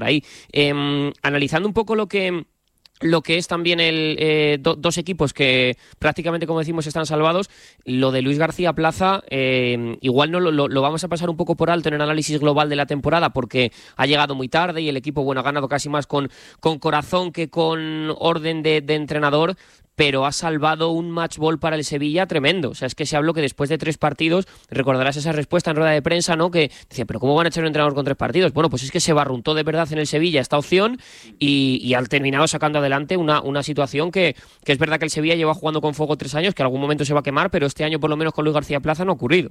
ahí. Analizando un poco lo que es también dos equipos que prácticamente, como decimos, están salvados. Lo de Luis García Plaza, igual no lo vamos a pasar un poco por alto en el análisis global de la temporada, porque ha llegado muy tarde y el equipo, bueno, ha ganado casi más con corazón que con orden de entrenador, pero ha salvado un match ball para el Sevilla tremendo. O sea, es que se habló que después de 3 partidos, recordarás esa respuesta en rueda de prensa, ¿no? Que decía, ¿pero cómo van a echar un entrenador con 3 partidos? Bueno, pues es que se barruntó de verdad en el Sevilla esta opción y han terminado sacando adelante una situación que es verdad que el Sevilla lleva jugando con fuego 3 años, que en algún momento se va a quemar, pero este año por lo menos con Luis García Plaza no ha ocurrido.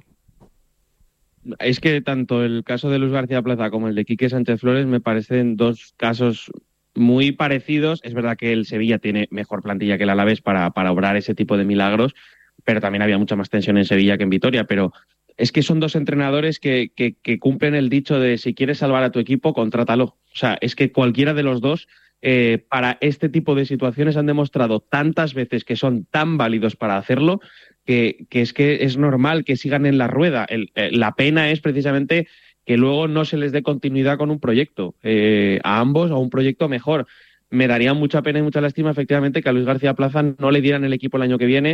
Es que tanto el caso de Luis García Plaza como el de Quique Sánchez Flores me parecen dos casos muy parecidos. Es verdad que el Sevilla tiene mejor plantilla que el Alavés para obrar ese tipo de milagros, pero también había mucha más tensión en Sevilla que en Vitoria. Pero es que son dos entrenadores que cumplen el dicho de si quieres salvar a tu equipo, contrátalo. O sea, es que cualquiera de los dos para este tipo de situaciones han demostrado tantas veces que son tan válidos para hacerlo que es normal que sigan en la rueda. La pena es precisamente que luego no se les dé continuidad con un proyecto, a ambos, o un proyecto mejor. Me daría mucha pena y mucha lástima, efectivamente, que a Luis García Plaza no le dieran el equipo el año que viene.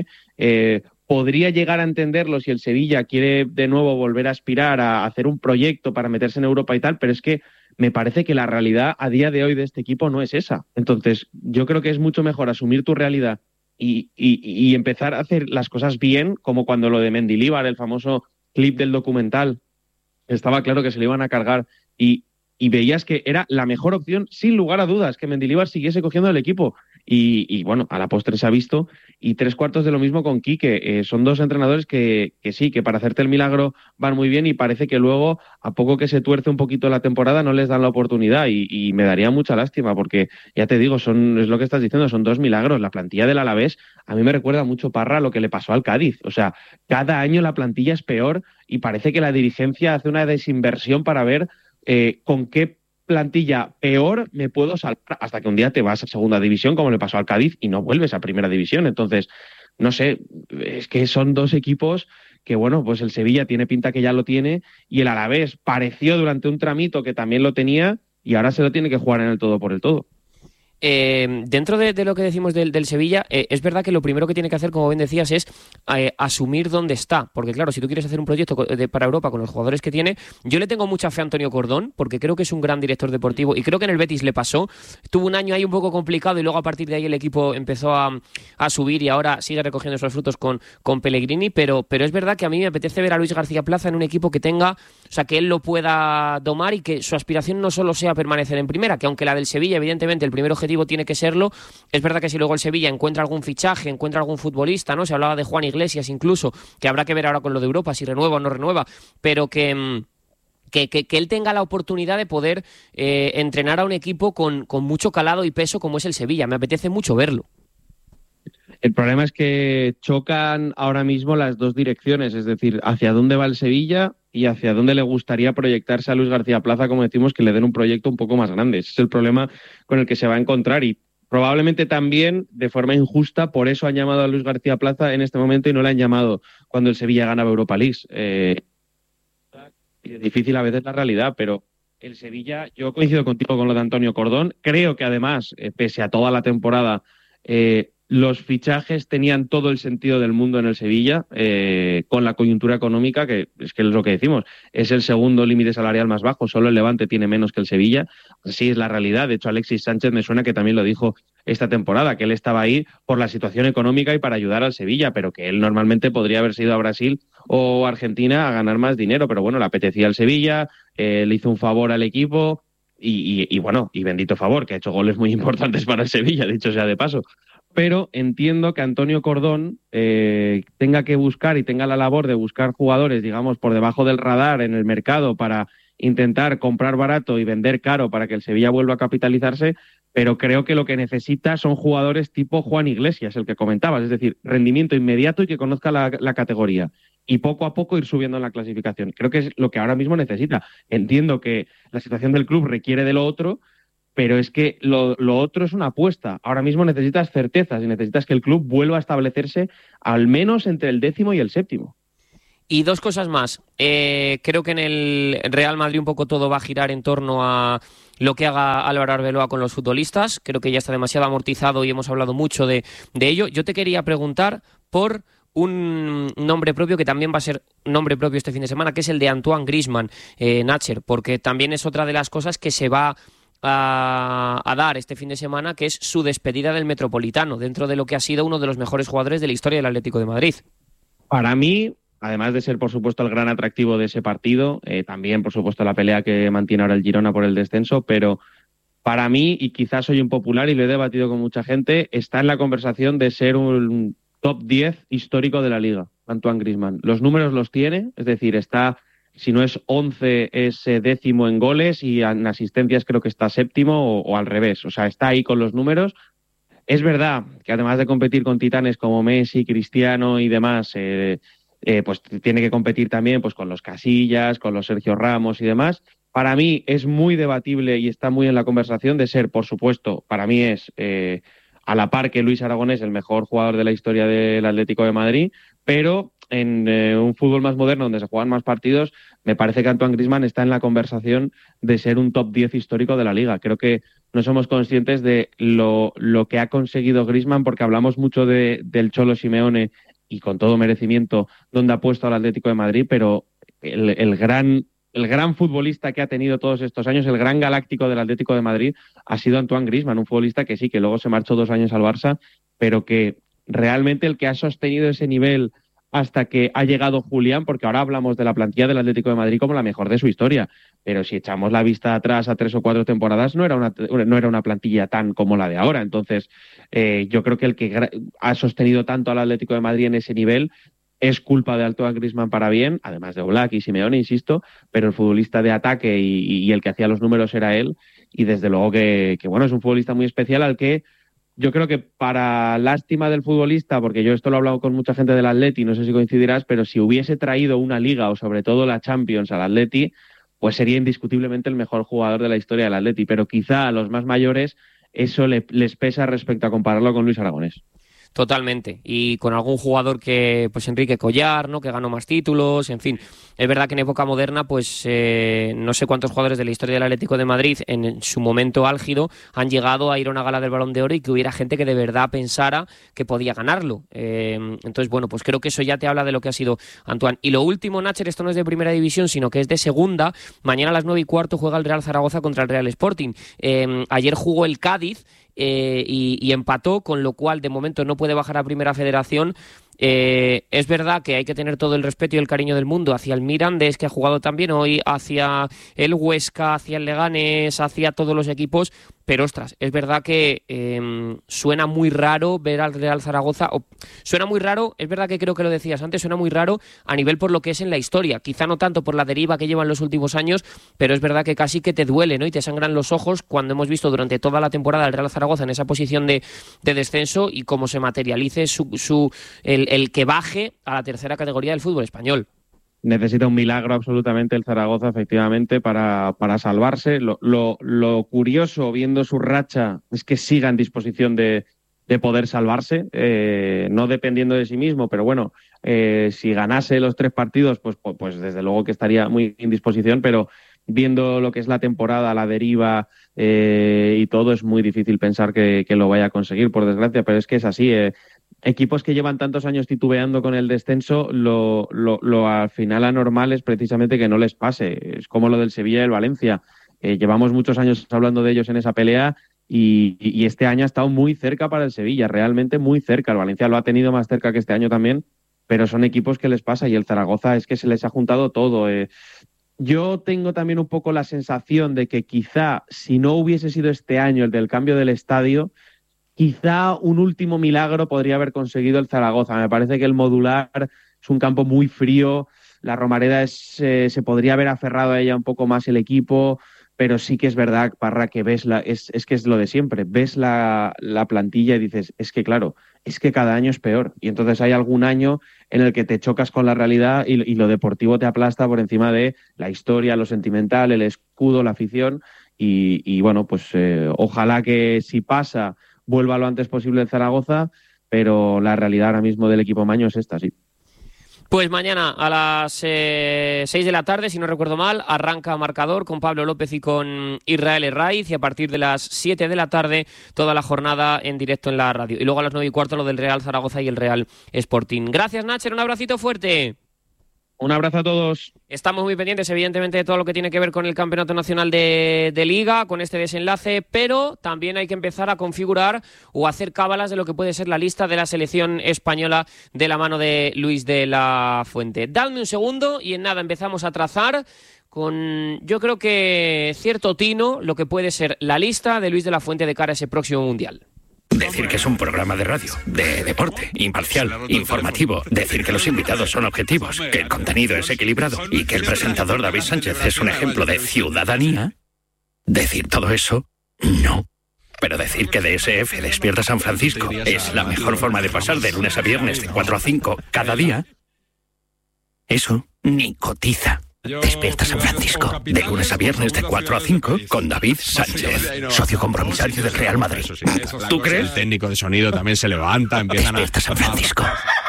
Podría llegar a entenderlo si el Sevilla quiere de nuevo volver a aspirar a hacer un proyecto para meterse en Europa y tal, pero es que me parece que la realidad a día de hoy de este equipo no es esa. Entonces, yo creo que es mucho mejor asumir tu realidad y empezar a hacer las cosas bien, como cuando lo de Mendilibar, el famoso clip del documental, estaba claro que se le iban a cargar y veías que era la mejor opción, sin lugar a dudas, que Mendilibar siguiese cogiendo el equipo. Y bueno, a la postre se ha visto. Y 3/4 de lo mismo con Quique. Son dos entrenadores que sí, que para hacerte el milagro van muy bien y parece que luego, a poco que se tuerce un poquito la temporada, no les dan la oportunidad. Y me daría mucha lástima porque, ya te digo, es lo que estás diciendo, son 2 milagros. La plantilla del Alavés a mí me recuerda mucho, Parra, lo que le pasó al Cádiz. O sea, cada año la plantilla es peor y parece que la dirigencia hace una desinversión para ver con qué plantilla peor me puedo salvar, hasta que un día te vas a segunda división, como le pasó al Cádiz, y no vuelves a primera división. Entonces, no sé, es que son dos equipos que, bueno, pues el Sevilla tiene pinta que ya lo tiene, y el Alavés pareció durante un tramito que también lo tenía, y ahora se lo tiene que jugar en el todo por el todo. Dentro de lo que decimos del Sevilla, es verdad que lo primero que tiene que hacer, como bien decías, es asumir dónde está, porque claro, si tú quieres hacer un proyecto para Europa con los jugadores que tiene, yo le tengo mucha fe a Antonio Cordón, porque creo que es un gran director deportivo y creo que en el Betis le pasó, tuvo un año ahí un poco complicado y luego a partir de ahí el equipo empezó a subir y ahora sigue recogiendo esos frutos con Pellegrini, pero es verdad que a mí me apetece ver a Luis García Plaza en un equipo que tenga, o sea, que él lo pueda domar y que su aspiración no solo sea permanecer en primera, que aunque la del Sevilla, evidentemente, el primer objetivo tiene que serlo. Es verdad que si luego el Sevilla encuentra algún fichaje, encuentra algún futbolista, ¿no? Se hablaba de Juan Iglesias incluso, que habrá que ver ahora con lo de Europa, si renueva o no renueva, pero que él tenga la oportunidad de poder entrenar a un equipo con mucho calado y peso como es el Sevilla. Me apetece mucho verlo. El problema es que chocan ahora mismo las dos direcciones, es decir, hacia dónde va el Sevilla y hacia dónde le gustaría proyectarse a Luis García Plaza, como decimos, que le den un proyecto un poco más grande. Ese es el problema con el que se va a encontrar y probablemente también de forma injusta, por eso han llamado a Luis García Plaza en este momento y no le han llamado cuando el Sevilla ganaba Europa League. Es difícil a veces la realidad, pero el Sevilla, yo coincido contigo con lo de Antonio Cordón, creo que además, pese a toda la temporada, los fichajes tenían todo el sentido del mundo en el Sevilla, con la coyuntura económica, que es lo que decimos, es el segundo límite salarial más bajo, solo el Levante tiene menos que el Sevilla, así es la realidad. De hecho, Alexis Sánchez me suena que también lo dijo esta temporada, que él estaba ahí por la situación económica y para ayudar al Sevilla, pero que él normalmente podría haber ido a Brasil o Argentina a ganar más dinero, pero bueno, le apetecía al Sevilla, le hizo un favor al equipo y bueno, y bendito favor, que ha hecho goles muy importantes para el Sevilla, dicho sea de paso. Pero entiendo que Antonio Cordón tenga que buscar y tenga la labor de buscar jugadores, digamos, por debajo del radar en el mercado para intentar comprar barato y vender caro para que el Sevilla vuelva a capitalizarse, pero creo que lo que necesita son jugadores tipo Juan Iglesias, el que comentabas, es decir, rendimiento inmediato y que conozca la categoría y poco a poco ir subiendo en la clasificación. Creo que es lo que ahora mismo necesita. Entiendo que la situación del club requiere de lo otro, pero es que lo otro es una apuesta. Ahora mismo necesitas certezas y necesitas que el club vuelva a establecerse al menos entre el 10º y el 7º. Y dos cosas más. Creo que en el Real Madrid un poco todo va a girar en torno a lo que haga Álvaro Arbeloa con los futbolistas. Creo que ya está demasiado amortizado y hemos hablado mucho de ello. Yo te quería preguntar por un nombre propio que también va a ser nombre propio este fin de semana, que es el de Antoine Griezmann, Nacher, porque también es otra de las cosas que se va a dar este fin de semana, que es su despedida del Metropolitano, dentro de lo que ha sido uno de los mejores jugadores de la historia del Atlético de Madrid. Para mí, además de ser, por supuesto, el gran atractivo de ese partido, también, por supuesto, la pelea que mantiene ahora el Girona por el descenso, pero para mí, y quizás soy impopular y lo he debatido con mucha gente, está en la conversación de ser un top 10 histórico de la Liga, Antoine Griezmann. Los números los tiene, es decir, está, si no es 11, es décimo en goles y en asistencias creo que está séptimo o al revés. O sea, está ahí con los números. Es verdad que además de competir con titanes como Messi, Cristiano y demás, pues tiene que competir también pues con los Casillas, con los Sergio Ramos y demás. Para mí es muy debatible y está muy en la conversación de ser, por supuesto, para mí es a la par que Luis Aragonés el mejor jugador de la historia del Atlético de Madrid, pero en un fútbol más moderno donde se juegan más partidos, me parece que Antoine Griezmann está en la conversación de ser un top 10 histórico de la Liga. Creo que no somos conscientes de lo que ha conseguido Griezmann, porque hablamos mucho del Cholo Simeone y con todo merecimiento donde ha puesto al Atlético de Madrid, pero el gran futbolista que ha tenido todos estos años, el gran galáctico del Atlético de Madrid, ha sido Antoine Griezmann, un futbolista que sí, que luego se marchó 2 años al Barça, pero que realmente el que ha sostenido ese nivel hasta que ha llegado Julián, porque ahora hablamos de la plantilla del Atlético de Madrid como la mejor de su historia, pero si echamos la vista atrás a 3 o 4 temporadas, no era una plantilla tan como la de ahora. Entonces, yo creo que el que ha sostenido tanto al Atlético de Madrid en ese nivel es culpa de Antoine Griezmann para bien, además de Oblak y Simeone, insisto, pero el futbolista de ataque y el que hacía los números era él, y desde luego que bueno, es un futbolista muy especial al que yo creo que, para lástima del futbolista, porque yo esto lo he hablado con mucha gente del Atleti, no sé si coincidirás, pero si hubiese traído una liga o sobre todo la Champions al Atleti, pues sería indiscutiblemente el mejor jugador de la historia del Atleti, pero quizá a los más mayores eso les pesa respecto a compararlo con Luis Aragonés. Totalmente. Y con algún jugador que, pues Enrique Collar, ¿no? Que ganó más títulos, en fin. Es verdad que en época moderna, pues no sé cuántos jugadores de la historia del Atlético de Madrid en su momento álgido han llegado a ir a una gala del Balón de Oro y que hubiera gente que de verdad pensara que podía ganarlo. Entonces, bueno, pues creo que eso ya te habla de lo que ha sido Antoine. Y lo último, Nacher, esto no es de primera división, sino que es de segunda. Mañana a las 9:15 juega el Real Zaragoza contra el Real Sporting. Ayer jugó el Cádiz y empató, con lo cual de momento no puede bajar a Primera Federación. Es verdad que hay que tener todo el respeto y el cariño del mundo hacia el Mirandés, que ha jugado también hoy, hacia el Huesca, hacia el Leganés, hacia todos los equipos, pero ostras, es verdad que suena muy raro ver al Real Zaragoza, suena muy raro, es verdad que creo que lo decías antes, suena muy raro a nivel por lo que es en la historia, quizá no tanto por la deriva que llevan los últimos años, pero es verdad que casi que te duele, ¿no? Y te sangran los ojos cuando hemos visto durante toda la temporada al Real Zaragoza en esa posición de descenso y cómo se materialice el que baje a la tercera categoría del fútbol español. Necesita un milagro absolutamente el Zaragoza, efectivamente, para salvarse. Lo curioso, viendo su racha, es que siga en disposición de poder salvarse, no dependiendo de sí mismo, pero bueno, si ganase los 3 partidos, pues desde luego que estaría muy en disposición, pero viendo lo que es la temporada, la deriva y todo, es muy difícil pensar que lo vaya a conseguir, por desgracia, pero es que es así. Equipos que llevan tantos años titubeando con el descenso, lo al final anormal es precisamente que no les pase. Es como lo del Sevilla y el Valencia. Llevamos muchos años hablando de ellos en esa pelea y este año ha estado muy cerca para el Sevilla, realmente muy cerca. El Valencia lo ha tenido más cerca que este año también, pero son equipos que les pasa, y el Zaragoza es que se les ha juntado todo. Yo tengo también un poco la sensación de que quizá si no hubiese sido este año el del cambio del estadio, quizá un último milagro podría haber conseguido el Zaragoza. Me parece que el Modular es un campo muy frío, la Romareda se podría haber aferrado a ella un poco más el equipo, pero sí que es verdad, Parra, que ves es que es lo de siempre, ves la plantilla y dices, es que claro, es que cada año es peor, y entonces hay algún año en el que te chocas con la realidad y lo deportivo te aplasta por encima de la historia, lo sentimental, el escudo, la afición, y bueno, pues ojalá que si pasa vuelva lo antes posible el Zaragoza, pero la realidad ahora mismo del equipo maño es esta, sí. Pues mañana a las 6 de la tarde, si no recuerdo mal, arranca Marcador con Pablo López y con Israel Herraiz, y a partir de las 7 de la tarde toda la jornada en directo en la radio. Y luego a las 9:15 lo del Real Zaragoza y el Real Sporting. Gracias, Nacher, un abracito fuerte. Un abrazo a todos. Estamos muy pendientes, evidentemente, de todo lo que tiene que ver con el Campeonato Nacional de Liga, con este desenlace, pero también hay que empezar a configurar o hacer cábalas de lo que puede ser la lista de la selección española de la mano de Luis de la Fuente. Dadme un segundo y en nada empezamos a trazar con, yo creo que cierto tino, lo que puede ser la lista de Luis de la Fuente de cara a ese próximo Mundial. Decir que es un programa de radio, de deporte, imparcial, informativo. Decir que los invitados son objetivos, que el contenido es equilibrado y que el presentador David Sánchez es un ejemplo de ciudadanía. Decir todo eso, no. Pero decir que DSF Despierta San Francisco es la mejor forma de pasar de lunes a viernes de 4 a 5 cada día, eso ni cotiza. Despierta San Francisco, de lunes a viernes de 4 a 5 con David Sánchez, socio compromisario del Real Madrid. ¿Tú crees? El técnico de sonido también se levanta, empiezan Despierta San Francisco.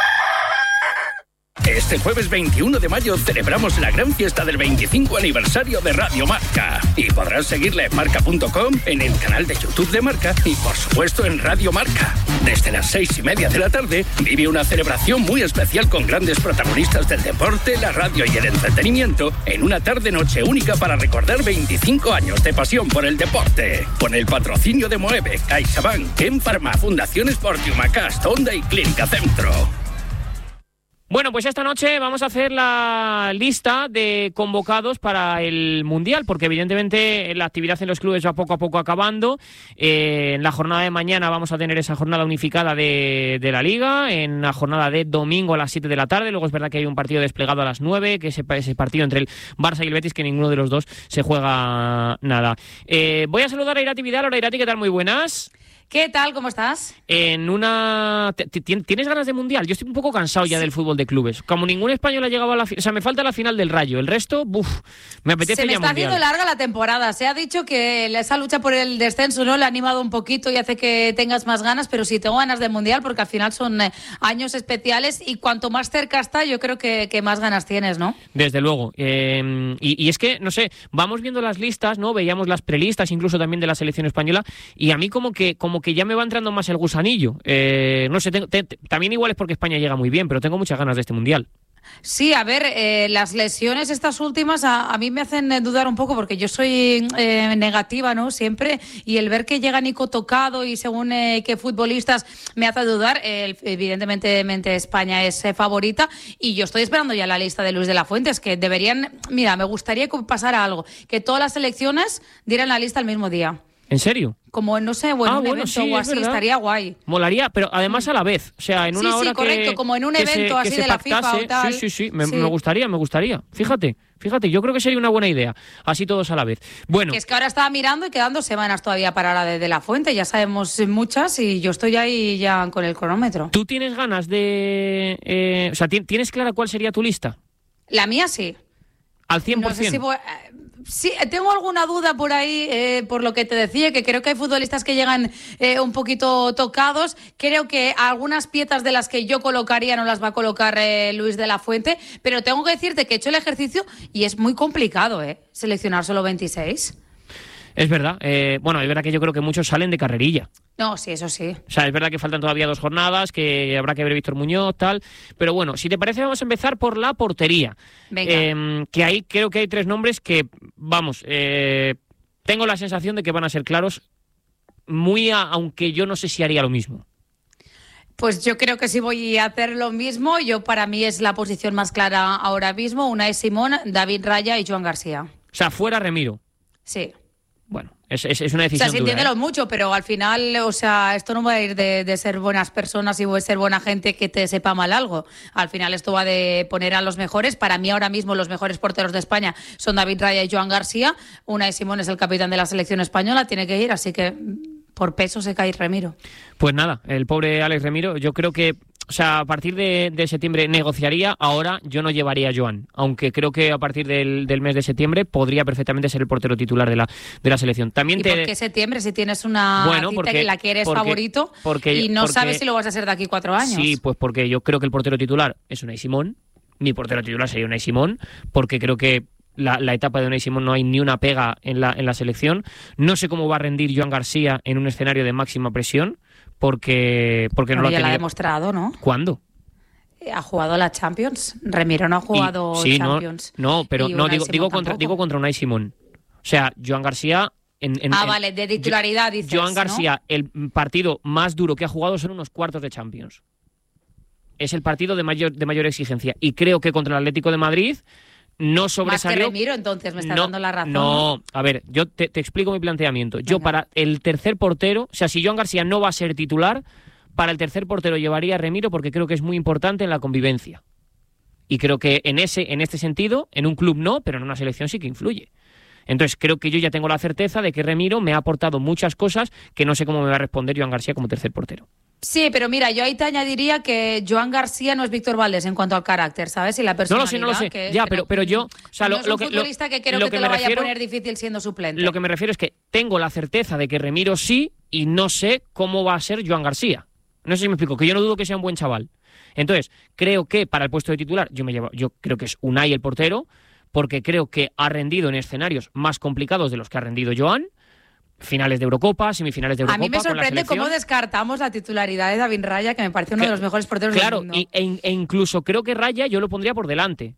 Este jueves 21 de mayo celebramos la gran fiesta del 25 aniversario de Radio Marca. Y podrás seguirla en marca.com, en el canal de YouTube de Marca y, por supuesto, en Radio Marca. Desde las 6:30 de la tarde vive una celebración muy especial con grandes protagonistas del deporte, la radio y el entretenimiento en una tarde-noche única para recordar 25 años de pasión por el deporte. Con el patrocinio de Moeve, CaixaBank, Ken Pharma, Fundación Sportium, Acast, Honda y Clínica Centro. Bueno, pues esta noche vamos a hacer la lista de convocados para el Mundial, porque evidentemente la actividad en los clubes va poco a poco acabando. En la jornada de mañana vamos a tener esa jornada unificada de la Liga, en la jornada de domingo a las 7 de la tarde. Luego es verdad que hay un partido desplegado a las 9, que es ese partido entre el Barça y el Betis, que ninguno de los dos se juega nada. Voy a saludar a Irati Vidal. Hola, Irati, ¿qué tal? Muy buenas. ¿Qué tal? ¿Cómo estás? ¿Tienes ganas de Mundial? Yo estoy un poco cansado ya del fútbol de clubes. Como ningún español ha llegado a la final, o sea, me falta la final del Rayo. El resto, me apetece ya Mundial. Se me está haciendo larga la temporada. Se ha dicho que esa lucha por el descenso no le ha animado un poquito y hace que tengas más ganas, pero sí tengo ganas de Mundial porque al final son años especiales y cuanto más cerca está, yo creo que más ganas tienes, ¿no? Desde luego. Y es que, no sé, vamos viendo las listas, ¿no? Veíamos las prelistas incluso también de la selección española y a mí como que ya me va entrando más el gusanillo. No sé, también igual es porque España llega muy bien, pero tengo muchas ganas de este Mundial. Sí, a ver, las lesiones estas últimas a mí me hacen dudar un poco porque yo soy negativa, ¿no? Siempre, y el ver que llega Nico tocado y según qué futbolistas me hace dudar. Evidentemente España es favorita y yo estoy esperando ya la lista de Luis de la Fuente. Es que deberían, mira, me gustaría que pasara algo, que todas las selecciones dieran la lista el mismo día. ¿En serio? Como, no sé, un evento sí, o así, estaría guay. Molaría, pero además a la vez. O sea, en una hora correcto, como en un evento así de la FIFA o tal. Sí, me gustaría. Fíjate, yo creo que sería una buena idea. Así todos a la vez. Bueno. Que es que ahora estaba mirando y quedando semanas todavía para la de la Fuente. Ya sabemos muchas y yo estoy ahí ya con el cronómetro. ¿Tú tienes ganas de...? O sea, ¿tienes clara cuál sería tu lista? La mía sí. ¿Al 100%? No sé si sí, tengo alguna duda por ahí, por lo que te decía, que creo que hay futbolistas que llegan un poquito tocados. Creo que algunas piezas de las que yo colocaría no las va a colocar Luis de la Fuente, pero tengo que decirte que he hecho el ejercicio y es muy complicado, seleccionar solo 26. Es verdad. Bueno, es verdad que yo creo que muchos salen de carrerilla. No, sí, eso sí. O sea, es verdad que faltan todavía 2 jornadas, que habrá que ver Víctor Muñoz, tal. Pero bueno, si te parece, vamos a empezar por la portería. Venga. Que ahí creo que hay 3 nombres que, vamos, tengo la sensación de que van a ser claros, aunque yo no sé si haría lo mismo. Pues yo creo que sí voy a hacer lo mismo. Para mí es la posición más clara ahora mismo. Unai Simón, David Raya y Joan García. O sea, fuera Remiro. Sí. Bueno, es una decisión dura, entiéndelo mucho, pero al final, o sea, esto no va a ir de ser buenas personas y de ser buena gente que te sepa mal algo. Al final esto va de poner a los mejores. Para mí ahora mismo los mejores porteros de España son David Raya y Joan García. Unai Simón es el capitán de la selección española, tiene que ir, así que por peso se cae Remiro. Pues nada, el pobre Alex Remiro, yo creo que, o sea, a partir de septiembre negociaría. Ahora yo no llevaría a Joan, aunque creo que a partir del mes de septiembre podría perfectamente ser el portero titular de la selección. También ¿Y por qué septiembre? Si tienes una cita en la que eres favorito y no sabes si lo vas a ser de aquí 4 años. Sí, pues porque yo creo que el portero titular es Unai Simón, mi portero titular sería Unai Simón, porque creo que la etapa de Unai Simón no hay ni una pega en la selección. No sé cómo va a rendir Joan García en un escenario de máxima presión, porque no lo ha ya tenido. la ha demostrado, ¿no? ¿Cuándo? Ha jugado la Champions. Remiro no ha jugado Champions. No, pero Y no Unai digo Simón contra Unai Simón. O sea, Joan García... vale, de titularidad dices, Joan García, ¿no? el partido más duro que ha jugado son unos cuartos de Champions. Es el partido de mayor exigencia. Y creo que contra el Atlético de Madrid no sobresalió... Más que Remiro, entonces, me estás dando la razón. No, a ver, yo te explico mi planteamiento. Yo para el tercer portero, o sea, si Joan García no va a ser titular, para el tercer portero llevaría a Remiro porque creo que es muy importante en la convivencia. Y creo que en este sentido, en un club no, pero en una selección sí que influye. Entonces creo que yo ya tengo la certeza de que Remiro me ha aportado muchas cosas que no sé cómo me va a responder Joan García como tercer portero. Sí, pero mira, yo ahí te añadiría que Joan García no es Víctor Valdés en cuanto al carácter, ¿sabes? Y la personalidad. No lo sé. Que ya, pero yo... O sea, no es un futbolista que creo que te lo vaya a poner difícil siendo suplente. Lo que me refiero es que tengo la certeza de que Remiro sí y no sé cómo va a ser Joan García. No sé si me explico, que yo no dudo que sea un buen chaval. Entonces, creo que para el puesto de titular, yo creo que es Unai el portero, porque creo que ha rendido en escenarios más complicados de los que ha rendido Joan, finales de Eurocopa, semifinales de Eurocopa. A mí me sorprende cómo descartamos la titularidad de David Raya, que me parece uno de los mejores porteros del mundo. Claro, e incluso creo que Raya yo lo pondría por delante.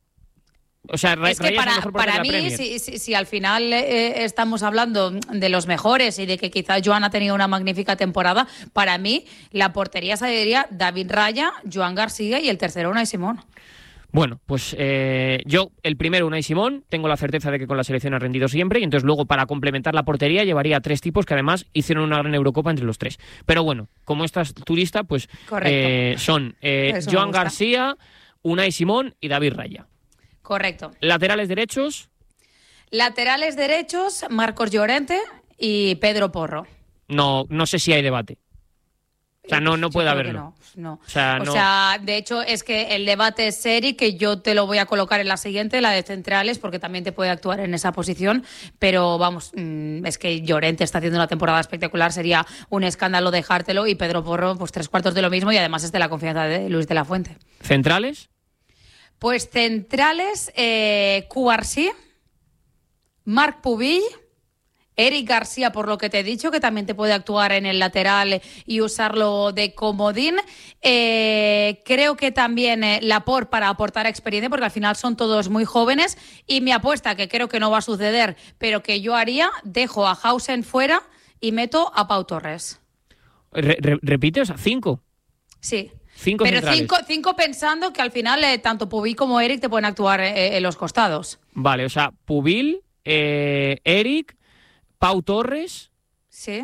O sea, es que para mí, si al final estamos hablando de los mejores y de que quizás Joan ha tenido una magnífica temporada, para mí la portería sería David Raya, Joan García y el tercero Unai Simón. Bueno, pues yo, el primero, Unai Simón, tengo la certeza de que con la selección ha rendido siempre, y entonces luego para complementar la portería llevaría a tres tipos que además hicieron una gran Eurocopa entre los tres. Pero bueno, como estás turista, pues son Joan García, Unai Simón y David Raya. Correcto. Laterales derechos. Laterales derechos, Marcos Llorente y Pedro Porro. No sé si hay debate. O sea, no puede haberlo. No. O sea, de hecho, es que el debate es serio, que yo te lo voy a colocar en la siguiente, la de centrales, porque también te puede actuar en esa posición. Pero vamos, es que Llorente está haciendo una temporada espectacular, sería un escándalo dejártelo, y Pedro Porro, pues 3/4 de lo mismo, y además es de la confianza de Luis de la Fuente. ¿Centrales? Pues centrales, Cubarsí, Marc Pubill, Eric García, por lo que te he dicho, que también te puede actuar en el lateral y usarlo de comodín. Creo que también Laporte para aportar experiencia, porque al final son todos muy jóvenes. Y mi apuesta, que creo que no va a suceder, pero que yo haría, dejo a Hausen fuera y meto a Pau Torres. ¿Repite? O sea, 5. Sí. 5 pero centrales. 5 pensando que al final tanto Pubill como Eric te pueden actuar en los costados. Vale, o sea, Pubill, Eric, Pau Torres, sí,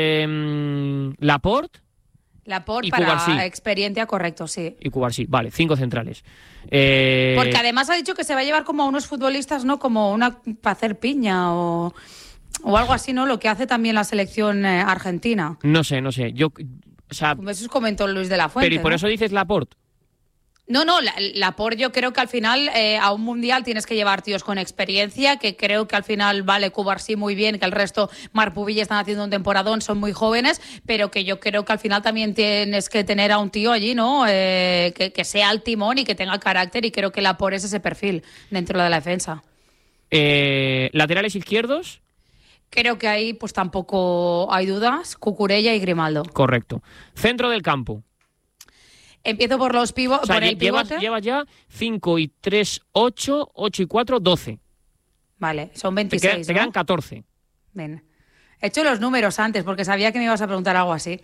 Laporte y para Cubarsí. Experiencia, correcto, sí. Y Cubarsí, vale, 5 centrales. Porque además ha dicho que se va a llevar como a unos futbolistas, ¿no? Como para hacer piña o algo así, ¿no? Lo que hace también la selección argentina. No sé. O sea, eso comentó Luis de la Fuente. Pero ¿y por eso dices Laporte? No, Laporte, yo creo que al final a un mundial tienes que llevar tíos con experiencia, que creo que al final vale Cubarsí muy bien, que el resto, Marc Pubill, están haciendo un temporadón, son muy jóvenes, pero que yo creo que al final también tienes que tener a un tío allí, ¿no? Que sea el timón y que tenga carácter, y creo que Laporte es ese perfil dentro de la defensa. ¿Laterales izquierdos? Creo que ahí pues tampoco hay dudas, Cucurella y Grimaldo. Correcto. Centro del campo. Empiezo por los pivotes. O sea, llevas ya 5 y 3, 8, 8 y 4, 12. Vale, son 26. Te quedan 14. Ven. He hecho los números antes porque sabía que me ibas a preguntar algo así.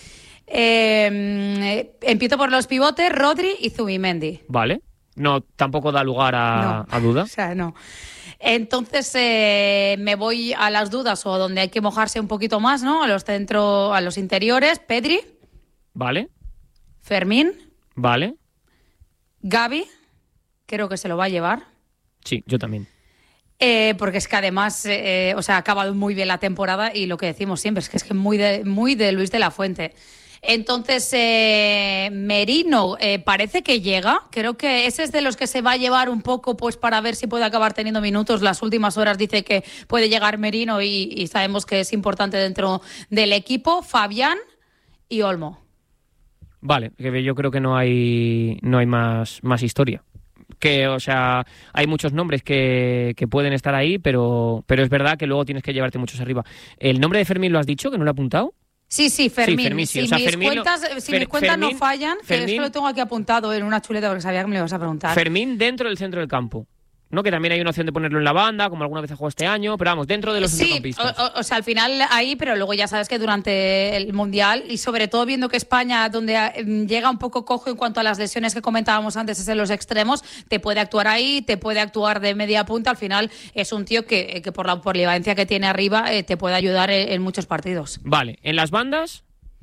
Empiezo por los pivotes, Rodri y Zubimendi. Vale. No, tampoco da lugar a duda. O sea, no. Entonces me voy a las dudas, o donde hay que mojarse un poquito más, ¿no? A los interiores, Pedri. Vale. Fermín. Vale. Gavi, creo que se lo va a llevar. Sí, yo también. Porque es que además, ha acabado muy bien la temporada, y lo que decimos siempre es que muy de Luis de la Fuente. Entonces, Merino parece que llega. Creo que ese es de los que se va a llevar un poco, pues para ver si puede acabar teniendo minutos. Las últimas horas dice que puede llegar Merino y sabemos que es importante dentro del equipo. Fabián y Olmo. Vale, que yo creo que no hay más historia. que, o sea, hay muchos nombres que pueden estar ahí, pero es verdad que luego tienes que llevarte muchos arriba. ¿El nombre de Fermín lo has dicho, que no lo he apuntado? Sí, Fermín. Sí. Si O sea, mis Fermín cuentas no fallan, que Fermín, esto lo tengo aquí apuntado en una chuleta porque sabía que me lo ibas a preguntar. Fermín dentro del centro del campo, ¿no? Que también hay una opción de ponerlo en la banda, como alguna vez ha jugado este año, pero vamos, dentro de los centrocampistas. O sea, al final ahí, pero luego ya sabes que durante el Mundial, y sobre todo viendo que España, donde llega un poco cojo en cuanto a las lesiones que comentábamos antes, es en los extremos, te puede actuar ahí, te puede actuar de media punta, al final es un tío que por la polivalencia que tiene arriba te puede ayudar en muchos partidos. Vale, en las bandas...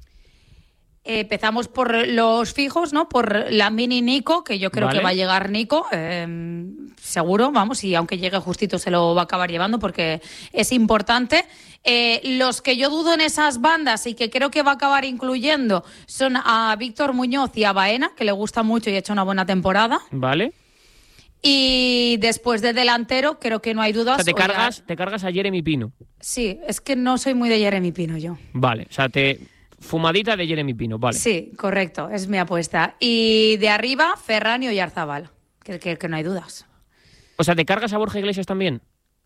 Empezamos por los fijos, ¿no? Por Lamine y Nico, que yo creo que va a llegar Nico, seguro, vamos, y aunque llegue justito se lo va a acabar llevando porque es importante. Los que yo dudo en esas bandas y que creo que va a acabar incluyendo son a Víctor Muñoz y a Baena, que le gusta mucho y ha hecho una buena temporada. Vale. Y después de delantero, creo que no hay dudas. O sea, te cargas a Jeremy Pino. Sí, es que no soy muy de Jeremy Pino yo. Vale, o sea, fumadita de Jeremy Pino, vale. Sí, correcto, es mi apuesta. Y de arriba, Ferran y Oyarzabal, que no hay dudas. O sea, ¿te cargas a Borja Iglesias también?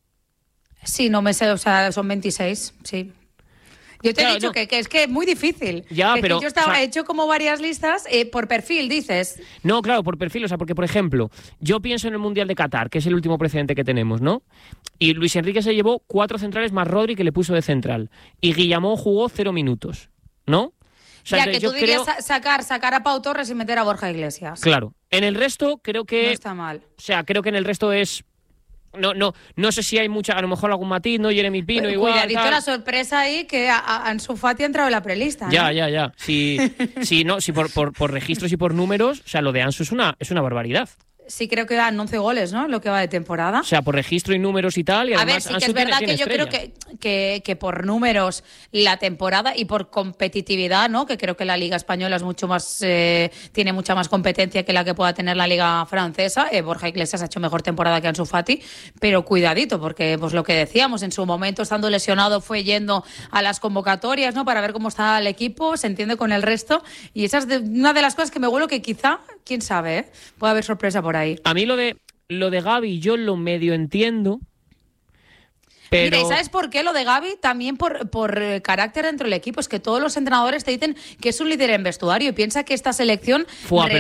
Sí, no me sé, o sea, son 26, sí. Yo te he dicho que es que es muy difícil. Ya, pero... yo he hecho como varias listas por perfil, dices. No, claro, por perfil, o sea, porque, por ejemplo, yo pienso en el Mundial de Qatar, que es el último precedente que tenemos, ¿no? Y Luis Enrique se llevó 4 centrales más Rodri, que le puso de central. Y Guillamón jugó 0 minutos. ¿No? O sea, ya que tú dirías sacar a Pau Torres y meter a Borja Iglesias. Claro. En el resto creo que... No está mal. O sea, creo que en el resto es... No sé si hay mucha... A lo mejor algún matiz, ¿no? Jeremy Pino pero igual... Cuidadito tal. La sorpresa ahí que Ansu Fati ha entrado en la prelista, ¿no? Ya. Si por registros y por números, o sea, lo de Ansu es una barbaridad. Sí, creo que dan 11 goles, ¿no? Lo que va de temporada. O sea, por registro y números y tal. Y a además, ver, sí que es verdad que yo creo que por números la temporada y por competitividad, ¿no? Que creo que la Liga Española es mucho más tiene mucha más competencia que la que pueda tener la Liga Francesa. Borja Iglesias ha hecho mejor temporada que Ansu Fati, pero cuidadito, porque pues lo que decíamos, en su momento estando lesionado fue yendo a las convocatorias, ¿no? Para ver cómo está el equipo, se entiende con el resto. Y esa es una de las cosas que me huelo que quizá, quién sabe, puede haber sorpresa por ahí. A mí lo de Gavi yo lo medio entiendo, pero... Mira, ¿y sabes por qué lo de Gavi? También por carácter dentro del equipo. Es que todos los entrenadores te dicen que es un líder en vestuario y piensa que esta selección pero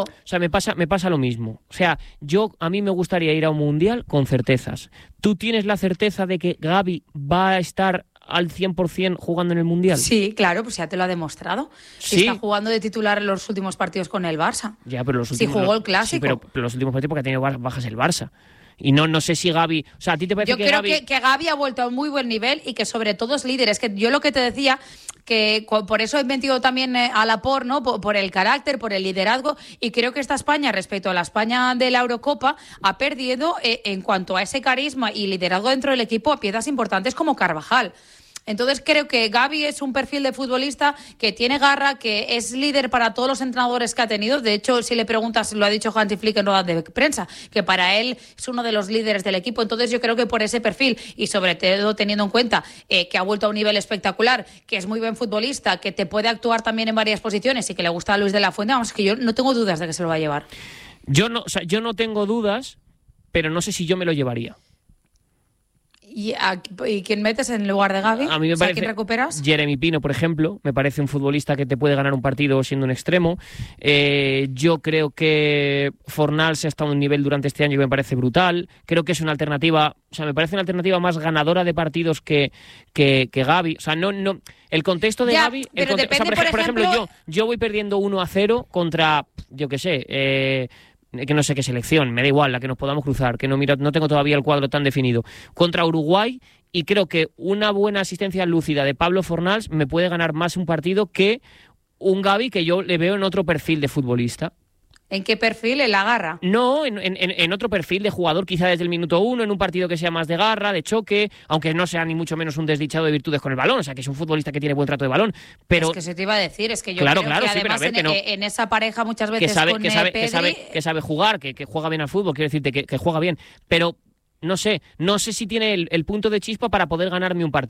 me pasa lo mismo. O sea, a mí me gustaría ir a un mundial con certezas. ¿Tú tienes la certeza de que Gavi va a estar al 100% jugando en el Mundial? Sí, claro, pues ya te lo ha demostrado. ¿Sí? Está jugando de titular en los últimos partidos con el Barça. Ya, pero los últimos... Sí, jugó el Clásico. Sí, pero los últimos partidos porque ha tenido bajas el Barça. Y no sé si Gavi... O sea, ¿a ti te parece Yo creo que Gavi ha vuelto a un muy buen nivel y que sobre todo es líder. Es que yo lo que te decía, que por eso he metido también a Laporte, ¿no? Por el carácter, por el liderazgo, y creo que esta España, respecto a la España de la Eurocopa, ha perdido en cuanto a ese carisma y liderazgo dentro del equipo a piezas importantes como Carvajal. Entonces creo que Gavi es un perfil de futbolista que tiene garra, que es líder para todos los entrenadores que ha tenido. De hecho, si le preguntas, lo ha dicho Hansi Flick en ruedas de prensa, que para él es uno de los líderes del equipo. Entonces yo creo que por ese perfil y sobre todo teniendo en cuenta que ha vuelto a un nivel espectacular, que es muy buen futbolista, que te puede actuar también en varias posiciones y que le gusta a Luis de la Fuente, vamos, que yo no tengo dudas de que se lo va a llevar. Yo no tengo dudas, pero no sé si yo me lo llevaría. ¿Y quién metes en lugar de Gavi? A mí me parece, ¿quién recuperas? Jeremy Pino, por ejemplo, me parece un futbolista que te puede ganar un partido siendo un extremo. Yo creo que Fornals ha estado a un nivel durante este año que me parece brutal. Creo que es una alternativa, o sea, me parece una alternativa más ganadora de partidos que Gavi. O sea, no, el contexto de Gavi... Pero depende, por ejemplo, yo voy perdiendo 1-0 contra, yo qué sé... que no sé qué selección, me da igual, la que nos podamos cruzar, que no tengo todavía el cuadro tan definido, contra Uruguay, y creo que una buena asistencia lúcida de Pablo Fornals me puede ganar más un partido que un Gavi que yo le veo en otro perfil de futbolista. ¿En qué perfil? ¿En la garra? No, en otro perfil de jugador, quizá desde el minuto 1, en un partido que sea más de garra, de choque, aunque no sea ni mucho menos un desdichado de virtudes con el balón, o sea, que es un futbolista que tiene buen trato de balón. Pero... Es que se te iba a decir, es que yo claro, creo que sí, además en esa pareja muchas veces que sabe jugar, que juega bien al fútbol, quiero decirte que juega bien, pero no sé si tiene el punto de chispa para poder ganarme un partido.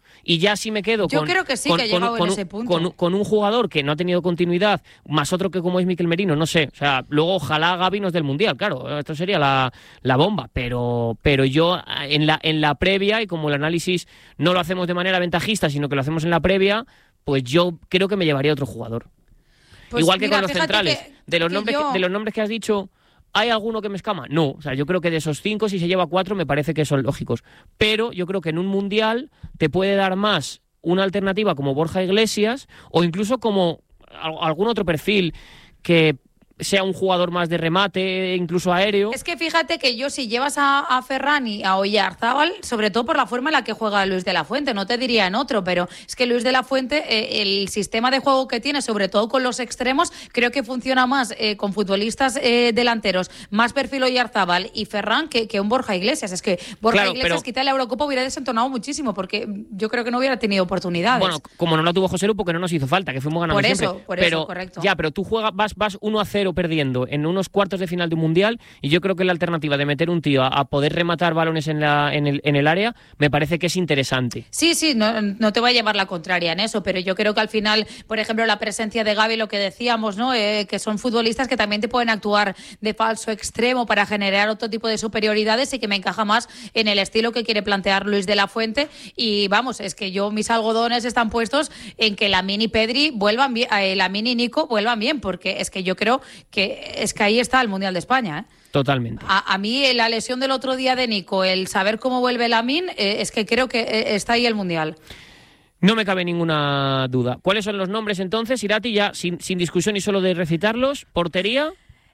y ya sí me quedo Yo creo que sí, que ha llegado en ese punto. Con un jugador que no ha tenido continuidad, más otro que como es Mikel Merino, no sé. O sea, luego ojalá Gavi nos dé el Mundial, claro, esto sería la bomba. Pero yo en la previa, y como el análisis no lo hacemos de manera ventajista, sino que lo hacemos en la previa, pues yo creo que me llevaría a otro jugador. Pues igual que con los centrales. De los nombres que has dicho, ¿hay alguno que me escama? No, o sea, yo creo que de esos 5, si se lleva 4, me parece que son lógicos. Pero yo creo que en un Mundial te puede dar más una alternativa como Borja Iglesias, o incluso como algún otro perfil que sea un jugador más de remate, incluso aéreo. Es que fíjate que yo, si llevas a Ferran y a Oyarzábal, sobre todo por la forma en la que juega Luis de la Fuente, no te diría en otro, pero es que Luis de la Fuente, el sistema de juego que tiene, sobre todo con los extremos, creo que funciona más con futbolistas delanteros, más perfil Oyarzábal y Ferran que un Borja Iglesias. Es que Borja Iglesias, quizá la Eurocopa hubiera desentonado muchísimo, porque yo creo que no hubiera tenido oportunidades. Bueno, como no la tuvo José Lu, porque no nos hizo falta, que fuimos ganando siempre. Por eso, correcto. Ya, pero tú vas 1-0 perdiendo en unos cuartos de final de un Mundial, y yo creo que la alternativa de meter un tío a poder rematar balones en el área me parece que es interesante. Sí, no te voy a llevar la contraria en eso, pero yo creo que al final, por ejemplo, la presencia de Gavi, lo que decíamos, ¿no? Que son futbolistas que también te pueden actuar de falso extremo para generar otro tipo de superioridades, y que me encaja más en el estilo que quiere plantear Luis de la Fuente. Y vamos, es que mis algodones están puestos en que Lamine y Pedri vuelvan bien, Lamine y Nico vuelvan bien, porque es que yo creo que ahí está el Mundial de España, ¿eh? Totalmente. A mí la lesión del otro día de Nico, el saber cómo vuelve Lamine, es que creo que está ahí el Mundial. No me cabe ninguna duda. ¿Cuáles son los nombres entonces, Irati, ya sin discusión y solo de recitarlos? ¿Portería?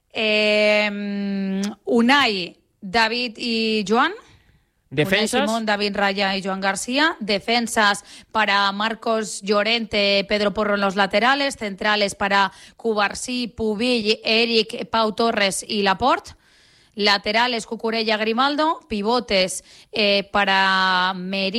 Unai, David y Joan. Defensas. Unai Simón, David Raya y Joan García. Defensas para Marcos Llorente, Pedro Porro en los laterales. Centrales para Cubarsí, Pubill, Eric, Pau Torres y Laporte. Laterales, Cucurella, Grimaldo. Pivotes para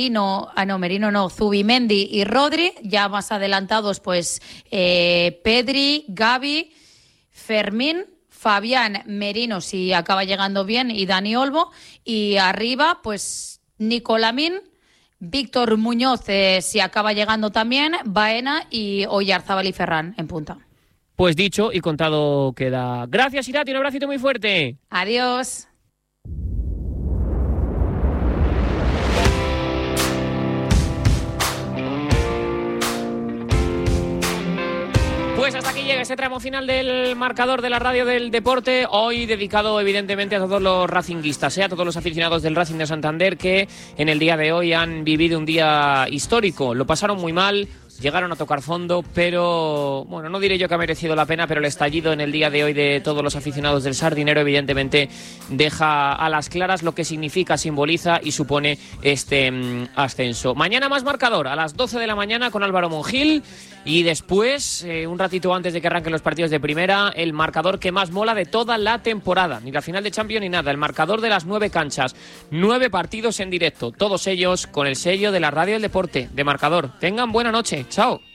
Zubimendi y Rodri. Ya más adelantados, pues Pedri, Gavi, Fermín, Fabián, Merino, si acaba llegando bien, y Dani Olmo. Y arriba, pues Nico Lamine, Víctor Muñoz, si acaba llegando también, Baena y Oyarzábal y Ferran en punta. Pues dicho y contado queda. Gracias, Irati, un abracito muy fuerte. Adiós. Pues hasta aquí llega ese tramo final del marcador de la radio del deporte, hoy dedicado evidentemente a todos los racinguistas, a todos los aficionados del Racing de Santander, que en el día de hoy han vivido un día histórico. Lo pasaron muy mal, llegaron a tocar fondo, pero bueno, no diré yo que ha merecido la pena, pero el estallido en el día de hoy de todos los aficionados del Sardinero evidentemente deja a las claras lo que significa, simboliza y supone este ascenso. Mañana más marcador, a las 12 de la mañana con Álvaro Monjil, y después, un ratito antes de que arranquen los partidos de primera, el marcador que más mola de toda la temporada, ni la final de Champions ni nada, el marcador de las 9 canchas, 9 partidos en directo, todos ellos con el sello de la radio del deporte, de Marcador. Tengan buena noche. Chao.